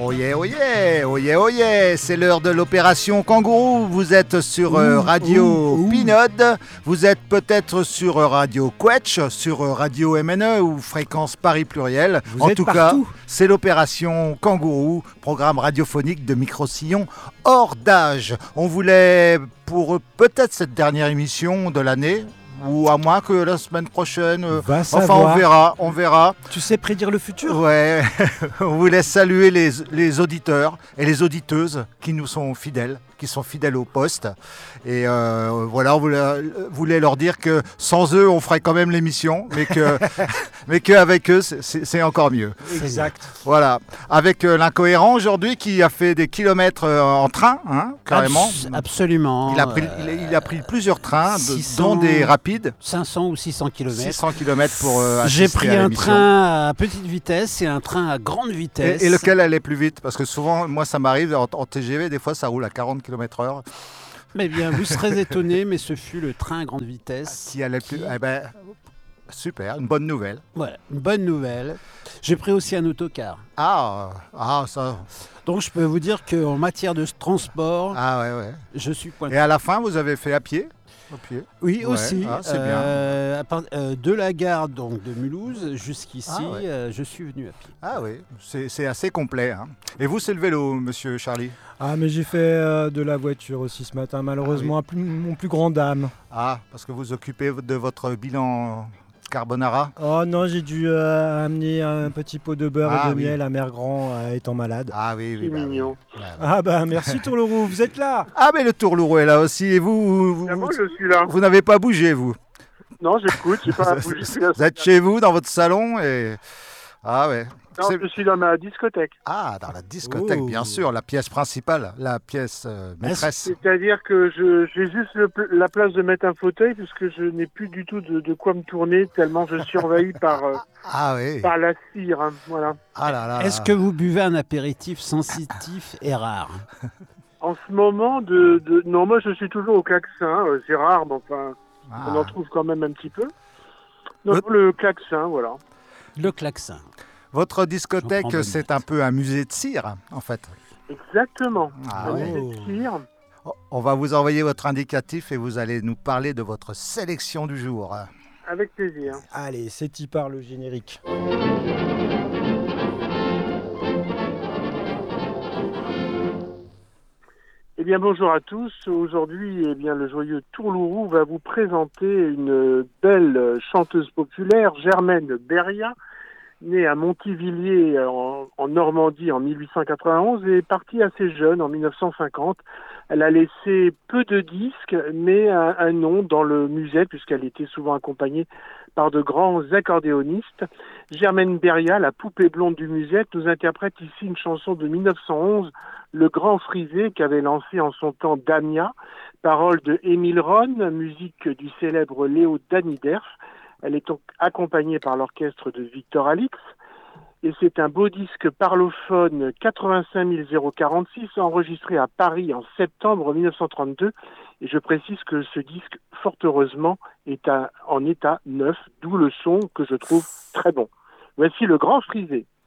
Oyez, oyez, oyez, oyez, c'est l'heure de l'opération Kangourou. Vous êtes sur Radio Pinode, vous êtes peut-être sur Radio Quetch, sur Radio MNE ou Fréquence Paris Pluriel. En tout cas, c'est l'opération Kangourou, programme radiophonique de Micro-Sillon hors d'âge. On voulait, pour peut-être cette dernière émission de l'année, ou à moins que la semaine prochaine, on verra. Tu sais prédire le futur ? Ouais, on voulait saluer les auditeurs et les auditeuses qui nous sont fidèles, qui sont fidèles au poste. Et voilà, on voulait leur dire que sans eux, on ferait quand même l'émission, mais qu'avec eux, c'est encore mieux. Exact. Voilà, avec l'incohérent aujourd'hui qui a fait des kilomètres en train, hein, carrément. Absolument. Il a pris plusieurs trains, dont des rapides. 500 ou 600 km. 600 km pour assister J'ai pris à un l'émission. train à petite vitesse et un train à grande vitesse. Et lequel allait plus vite ? Parce que souvent, moi, ça m'arrive en TGV, des fois, ça roule à 40 km/h. Mais bien, vous serez étonnés, mais ce fut le train à grande vitesse. Qui allait plus... Eh ben, super, une bonne nouvelle. Voilà, une bonne nouvelle. J'ai pris aussi un autocar. Ah, ça... Donc, je peux vous dire qu'en matière de transport, ouais. je suis pointu. Et à la fin, vous avez fait à pied ? Oui, aussi. C'est bien. De la gare donc, de Mulhouse jusqu'ici, je suis venu à pied. Ah oui, c'est assez complet. Hein. Et vous, c'est le vélo, monsieur Charlie ? Ah, mais j'ai fait de la voiture aussi ce matin, malheureusement, mon plus grand dame. Ah, parce que vous occupez de votre bilan carbonara ? Oh non, j'ai dû amener un petit pot de beurre et de miel à Mère Grand étant malade. Ah oui. C'est mignon. Oui. Ah bah merci Tourlourou, vous êtes là. Ah mais le Tourlourou est là aussi. Et vous Je suis là. Vous n'avez pas bougé, vous ? Non, j'écoute, j'ai pas bougé. Vous êtes chez vous, dans votre salon et... Ah ouais. Non, je suis dans ma discothèque. Ah, dans la discothèque, bien sûr, la pièce principale, la pièce maîtresse. C'est-à-dire que j'ai juste la place de mettre un fauteuil puisque je n'ai plus du tout de quoi me tourner tellement je suis envahi par la cire. Hein, voilà. Ah là là. Est-ce que vous buvez un apéritif sensitif et rare ? En ce moment, non, moi je suis toujours au klaxin. C'est rare, mais enfin, on en trouve quand même un petit peu. Donc le klaxin, voilà. Le klaxin. Votre discothèque, c'est un peu un musée de cire, en fait. Exactement. Musée de cire. On va vous envoyer votre indicatif et vous allez nous parler de votre sélection du jour. Avec plaisir. Allez, c'est y part le générique. Eh bien, bonjour à tous. Aujourd'hui, le joyeux Tourlourou va vous présenter une belle chanteuse populaire, Germaine Beria, née à Montivilliers en Normandie en 1891 et partie assez jeune en 1950. Elle a laissé peu de disques, mais un nom dans le musette puisqu'elle était souvent accompagnée par de grands accordéonistes. Germaine Beria, la poupée blonde du musette, nous interprète ici une chanson de 1911, Le Grand Frisé, qu'avait lancé en son temps Damia, paroles de Émile Ronne, musique du célèbre Léo Daniderf. Elle est donc accompagnée par l'orchestre de Victor Alix. Et c'est un beau disque parlophone 85 046 enregistré à Paris en septembre 1932. Et je précise que ce disque, fort heureusement, est en état neuf, d'où le son que je trouve très bon. Voici Le Grand Frisé.